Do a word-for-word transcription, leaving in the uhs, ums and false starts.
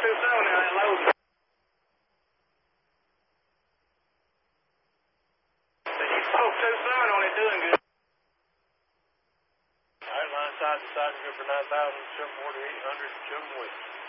two seven now, that load. four two seven on it, doing good. All right, line side to side, good for nine thousand, seven forty-eight hundred, seven west.